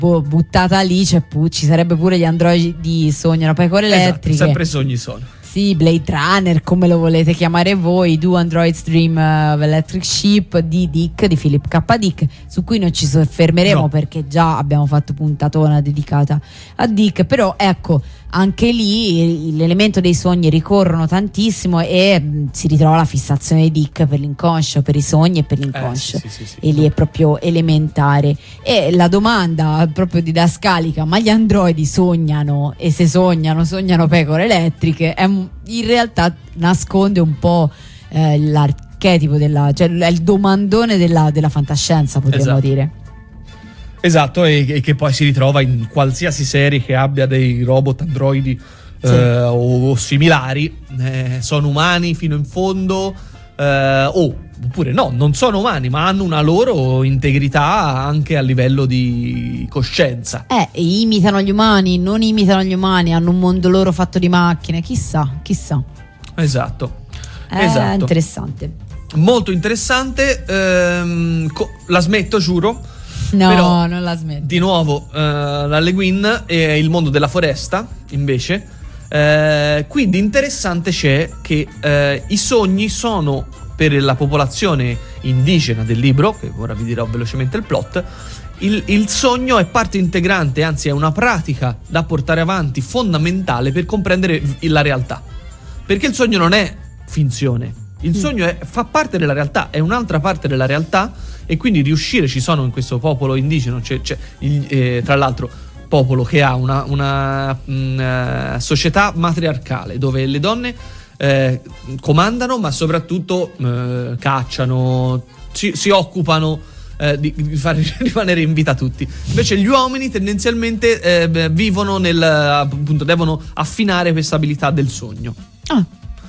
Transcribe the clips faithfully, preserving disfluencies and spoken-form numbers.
boh, buttata lì, cioè, pu- ci sarebbe pure gli androidi sognano pecore elettriche. Esatto, sempre sogni sono. Sì, Blade Runner, come lo volete chiamare voi, Do Androids Dream of Electric Sheep di Dick, di Philip K. Dick, su cui non ci soffermeremo, no, perché già abbiamo fatto puntatona dedicata a Dick. Però ecco, anche lì l'elemento dei sogni ricorrono tantissimo e mh, si ritrova la fissazione di Dick per l'inconscio, per i sogni e per l'inconscio, eh, sì, sì, sì, sì. E lì è proprio elementare. E la domanda proprio didascalica, ma gli androidi sognano? E se sognano, sognano pecore elettriche? È, in realtà nasconde un po' eh, l'archetipo della, cioè è il domandone della, della fantascienza, potremmo esatto. dire. Esatto, e, e che poi si ritrova in qualsiasi serie che abbia dei robot androidi, sì, eh, o, o similari, eh, sono umani fino in fondo, eh, o oppure no, non sono umani, ma hanno una loro integrità anche a livello di coscienza. Eh, imitano gli umani, non imitano gli umani, hanno un mondo loro fatto di macchine, chissà, chissà. Esatto. È esatto. interessante. Molto interessante, ehm, co- la smetto, giuro. No, però, non la smetto. Di nuovo, uh, la Le Guin e il mondo della foresta, invece. Uh, quindi interessante c'è che uh, i sogni sono, per la popolazione indigena del libro, che ora vi dirò velocemente il plot, il, il sogno è parte integrante, anzi è una pratica da portare avanti fondamentale per comprendere la realtà. Perché il sogno non è finzione. Il sogno è, fa parte della realtà, è un'altra parte della realtà, e quindi riuscire, ci sono in questo popolo indigeno, c'è, c'è il, eh, tra l'altro popolo che ha una, una mh, società matriarcale dove le donne eh, comandano, ma soprattutto eh, cacciano, si, si occupano eh, di, di far rimanere in vita tutti. Invece gli uomini tendenzialmente eh, vivono nel, appunto, devono affinare questa abilità del sogno. Ah.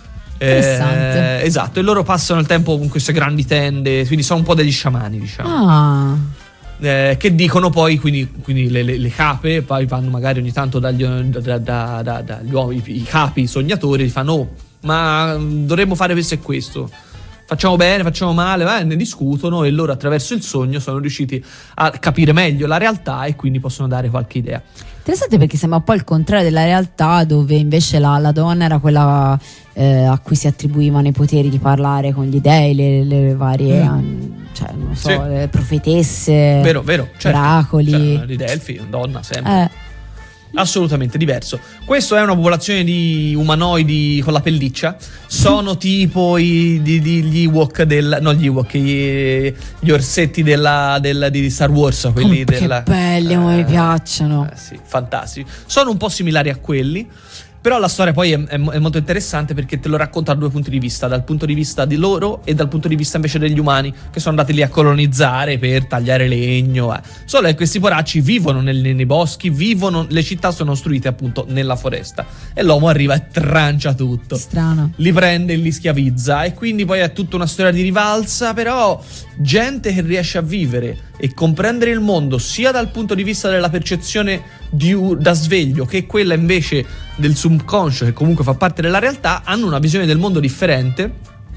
Eh, esatto, e loro passano il tempo con queste grandi tende, quindi sono un po' degli sciamani, diciamo. Ah. Eh, che dicono poi, quindi, quindi le, le, le cape poi vanno magari ogni tanto dagli, da, da, da, dagli uomini, i capi, i sognatori, fanno: oh, ma dovremmo fare questo e questo, facciamo bene, facciamo male, eh, ne discutono, e loro attraverso il sogno sono riusciti a capire meglio la realtà e quindi possono dare qualche idea. Interessante, perché sembra un po' il contrario della realtà, dove invece la, la donna era quella eh, a cui si attribuivano i poteri di parlare con gli dei, le, le varie, mm. cioè, non so, sì. le profetesse, vero, vero, certo. oracoli. Cioè, di Delfi, donna sempre. Eh. Assolutamente diverso. Questo è una popolazione di umanoidi con la pelliccia. Sono tipo i, di, di, gli Ewok del, no, gli Ewok, gli, gli orsetti della, del, di Star Wars, quelli che della, belli, eh, mi piacciono. Eh, sì, fantastici. Sono un po' similari a quelli. Però la storia poi è, è, è molto interessante, perché te lo racconta da due punti di vista: dal punto di vista di loro e dal punto di vista invece degli umani, che sono andati lì a colonizzare per tagliare legno. Eh. Solo che questi poracci vivono nel, nei boschi, vivono, le città sono costruite appunto nella foresta, e l'uomo arriva e trancia tutto. Strano. Li prende e li schiavizza, e quindi poi è tutta una storia di rivalsa. Però gente che riesce a vivere e comprendere il mondo sia dal punto di vista della percezione di, da sveglio, che quella invece del subconscio, che comunque fa parte della realtà, hanno una visione del mondo differente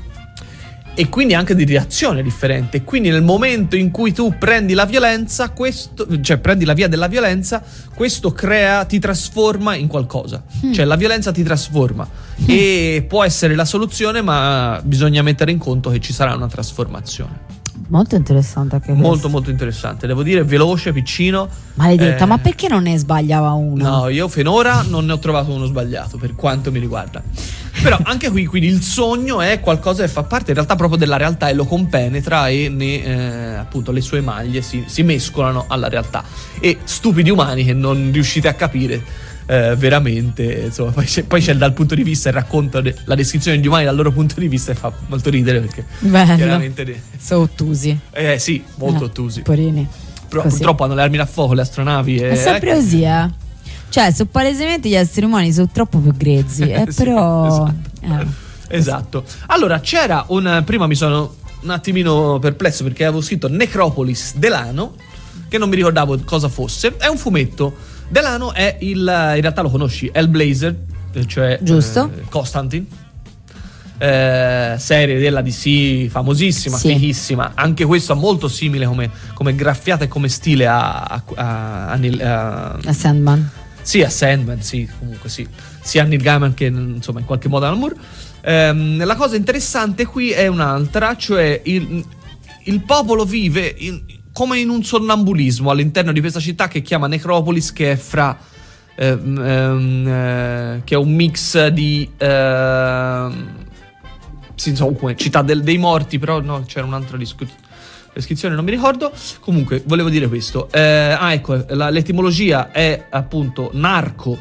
e quindi anche di reazione differente. Quindi nel momento in cui tu prendi la violenza, questo, cioè prendi la via della violenza, questo crea, ti trasforma in qualcosa. Mm. Cioè la violenza ti trasforma. Mm. E può essere la soluzione, ma bisogna mettere in conto che ci sarà una trasformazione. Molto interessante anche questo. Molto molto interessante, devo dire, veloce, piccino. Maledetta, eh, ma perché non ne sbagliava uno? No, io finora non ne ho trovato uno sbagliato, per quanto mi riguarda. Però anche qui, quindi il sogno è qualcosa che fa parte in realtà proprio della realtà, e lo compenetra, e ne, eh, appunto le sue maglie si, si mescolano alla realtà. E stupidi umani che non riuscite a capire Eh, veramente, insomma, poi c'è, poi c'è dal punto di vista il racconto, de, la descrizione degli umani dal loro punto di vista, e fa molto ridere, perché bello, chiaramente de, sono ottusi. Eh sì, molto eh, ottusi. Porini. Però così. Purtroppo hanno le armi da fuoco, le astronavi. E, è sempre eh, così, eh. Cioè, sono palesemente gli esseri umani sono troppo più grezzi, eh, sì, però esatto. Eh, esatto. Allora c'era un, prima mi sono un attimino perplesso, perché avevo scritto Necropolis Delano, che non mi ricordavo cosa fosse. È un fumetto. Delano è il, in realtà lo conosci, Hellblazer, cioè giusto, eh, Constantine. eh, serie della D C famosissima, Sì. fighissima. Anche questo è molto simile come, come graffiata e come stile a, a, a, a, Neil- a- A Sandman. sì, a Sandman, sì, comunque sì, sia a Neil Gaiman che insomma in qualche modo Alan Moore. Ehm, la cosa interessante qui è un'altra, cioè il, il popolo vive in, come in un sonnambulismo all'interno di questa città che chiama Necropolis, che è fra ehm, ehm, eh, che è un mix di ehm, sì, insomma, come città del- dei morti, però no, c'era un'altra discu- descrizione, non mi ricordo. Comunque volevo dire questo. Eh, ah, ecco, la- l'etimologia è appunto narco.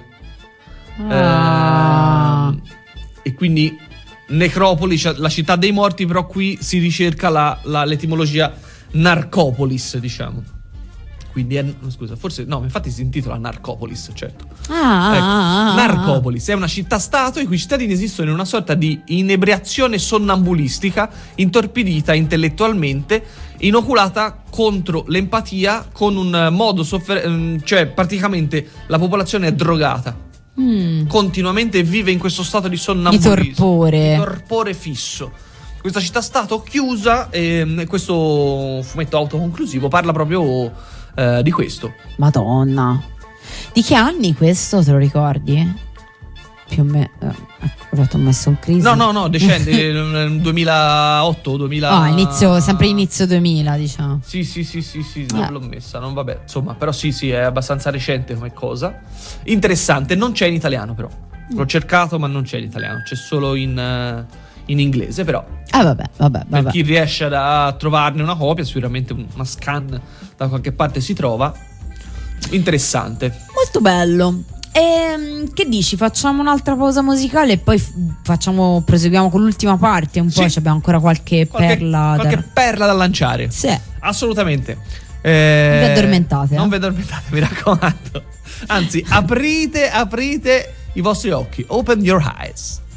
Ah. Ehm, e quindi Necropoli, cioè la città dei morti, però qui si ricerca la, la- l'etimologia Narcopolis, diciamo. Quindi è, no, scusa, forse no, infatti si intitola Narcopolis, certo. Ah, Ecco, ah, ah, Narcopolis è una città-stato in cui i cittadini esistono in una sorta di inebriazione sonnambulistica, intorpidita intellettualmente, inoculata contro l'empatia con un modo soffer- cioè praticamente la popolazione è drogata. Mm. Continuamente vive in questo stato di Di sonnambulismo, torpore. di torpore fisso. Questa città-stato chiusa, e questo fumetto autoconclusivo parla proprio eh, di questo. Madonna. Di che anni questo, te lo ricordi? Più o meno. Ora ti ho messo un crisi. No, no, no, decende duemilaotto, duemila. Ah, inizio, sempre inizio duemila, diciamo. Sì, sì, sì, sì, sì, dove Eh. l'ho messa, non vabbè, insomma, però sì, sì, è abbastanza recente come cosa. Interessante, non c'è in italiano però. L'ho cercato, ma non c'è in italiano, c'è solo in, eh, in inglese, però. Ah, vabbè, vabbè, Per vabbè. chi riesce ad- a trovarne una copia, sicuramente un- una scan da qualche parte si trova. Interessante. Molto bello. Ehm, che dici? Facciamo un'altra pausa musicale e poi f- facciamo, proseguiamo con l'ultima parte. Un po' Sì. ci abbiamo ancora qualche, Qualche, perla qualche da... perla da lanciare. Sì. Assolutamente. Eh, Non vi addormentate, Non eh. vi addormentate, mi raccomando. Anzi, aprite, aprite i vostri occhi. Open your eyes.